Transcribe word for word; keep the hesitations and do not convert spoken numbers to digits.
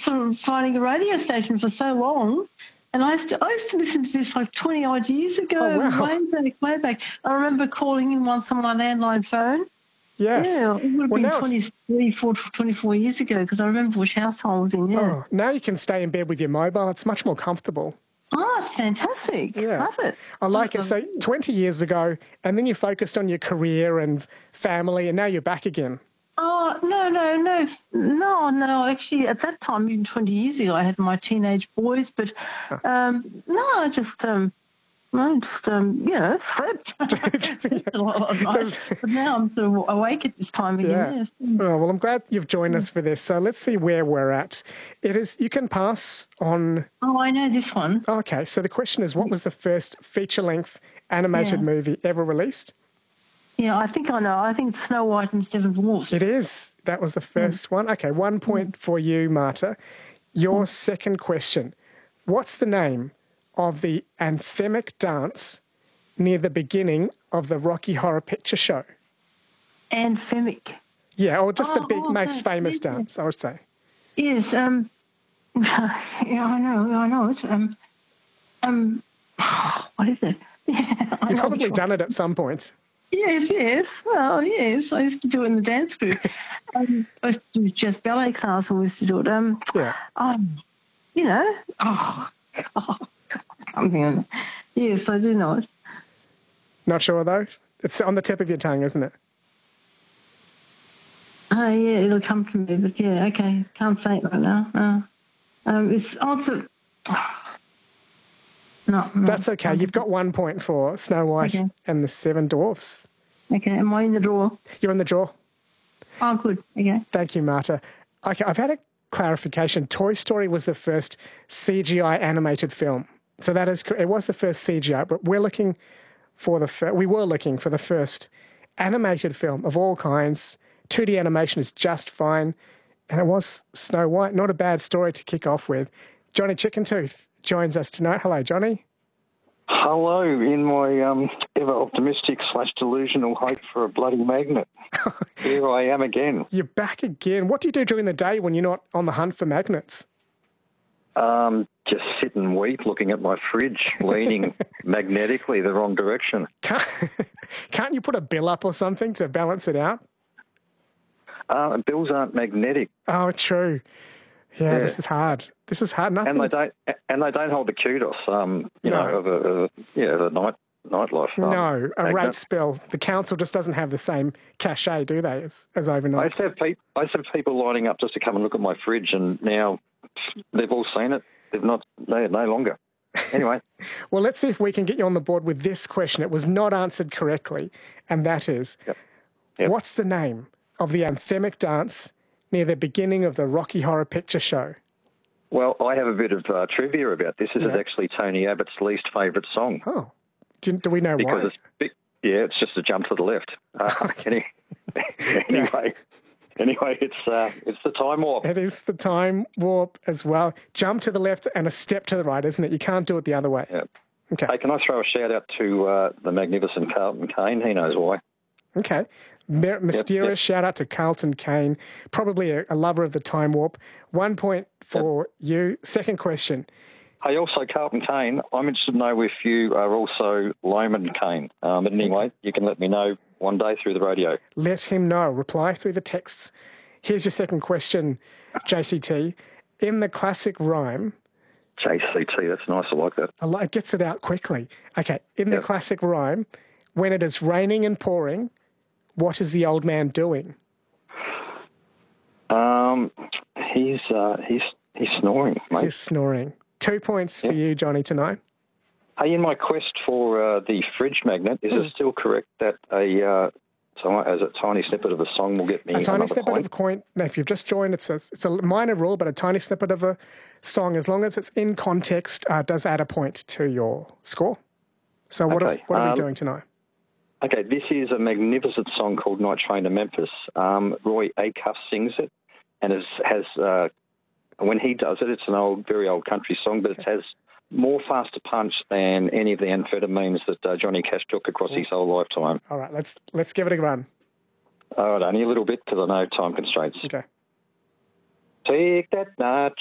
for finding a radio station for so long. And I used, to, I used to listen to this like twenty-odd years ago, oh, wow. way back, way back. I remember calling in once on my landline phone. Yes. Yeah, it would have well, been now twenty-three, twenty-four years ago because I remember which house I was in, yeah. Oh, now you can stay in bed with your mobile. It's much more comfortable. Oh, it's fantastic. Yeah. Love it. I like it. So twenty years ago, and then you focused on your career and family, and now you're back again. Oh, no, no, no. No, no. Actually, at that time, even twenty years ago, I had my teenage boys. But, um, no, I just, um, I just, um, you know, slept a lot of nights. But now I'm sort of awake at this time again. Yeah. Yes. Oh, well, I'm glad you've joined us for this. So let's see where we're at. It is, you can pass on... Oh, I know this one. Okay, so the question is, what was the first feature-length animated Yeah. movie ever released? Yeah, I think I know. I think it's Snow White and Seven Dwarfs. It is. That was the first one. Okay, one point for you, Marta. Your second question. What's the name of the anthemic dance near the beginning of the Rocky Horror Picture Show? Anthemic. Yeah, or just the Oh, big, oh, most okay. famous Yeah. dance, I would say. Yes, um, yeah, I know, I know it. Um, um, what is it? Yeah, I You've know probably which done it at some point. Yes, yes. Well, yes. I used to do it in the dance group. um, I used to do just ballet class. I used to do it. Um, Yeah. um, you know. Oh, God. I can't think of it. Yes, I do know it. Not sure, though? It's on the tip of your tongue, isn't it? Oh, yeah, it'll come to me. But, yeah, okay. Can't say it right now. Uh, um, it's also... No, no. That's okay. You've got one point for Snow White Okay. and the Seven Dwarfs. Okay, am I in the draw? You're in the draw. Oh, good. Okay. Thank you, Marta. Okay, I've had a clarification. Toy Story was the first C G I animated film. So that is, it was the first C G I, but we're looking for the first, we were looking for the first animated film of all kinds. two D animation is just fine. And it was Snow White. Not a bad story to kick off with. Johnny Chickentooth joins us tonight. Hello, Johnny. Hello, in my um, ever optimistic slash delusional hope for a bloody magnet. Here I am again. You're back again. What do you do during the day when you're not on the hunt for magnets? Um, just sit and weep looking at my fridge, leaning magnetically the wrong direction. Can't, can't you put a bill up or something to balance it out? Uh, bills aren't magnetic. Oh, true. Yeah, Yeah. this is hard. This is hard. Nothing. And they don't, and they don't hold the kudos, um, you No. know, of a, of a yeah, the night nightlife. Um, no, a magnet. rate spill. The council just doesn't have the same cachet, do they, as, as I overnight? used to have people, I used to have people lining up just to come and look at my fridge, and now they've all seen it. They've not, they no longer. Anyway, Well, let's see if we can get you on the board with this question. It was not answered correctly, and that is, Yep. Yep. what's the name of the anthemic dance near the beginning of the Rocky Horror Picture Show? well, I have a bit of uh, trivia about this. This is Yeah. actually Tony Abbott's least favourite song. Oh, do, do we know Because why? it's big, yeah, it's just a jump to the left. Uh, any, anyway, anyway, it's uh, it's the time warp. It is the time warp as well. Jump to the left and a step to the right, isn't it? You can't do it the other way. Yeah. Okay. Hey, can I throw a shout out to uh, the magnificent Carlton Kane? He knows why. Okay. Mer- mysterious yep. shout out to Carlton Kane, probably a, a lover of the time warp. One point for you. Second question. Hey, also Carlton Kane, I'm interested to know if you are also Loman Kane. Um, but anyway, you can let me know one day through the radio. Let him know. Reply through the texts. Here's your second question, J C T. In the classic rhyme, J C T, that's nice. I like that. a lot- it gets it out quickly. Okay. In the Yep. classic rhyme, when it is raining and pouring, what is the old man doing? Um, he's uh, he's he's snoring, mate. He's snoring. Two points for Yep. you, Johnny, tonight. Hey, in my quest for uh, the fridge magnet, is Mm. it still correct that a uh, so as a tiny snippet of a song will get me A tiny another snippet point? of a coin. Now, if you've just joined, it's a, it's a minor rule, but a tiny snippet of a song, as long as it's in context, uh, does add a point to your score. So what, Okay, are, what are we um, doing tonight? Okay, this is a magnificent song called Night Train to Memphis. Um, Roy Acuff sings it, and it has, uh, when he does it, it's an old, very old country song, but it has more faster punch than any of the amphetamines that uh, Johnny Cash took across his whole lifetime. All right, let's let's give it a run. All right, only a little bit because I know time constraints. Okay. Take that night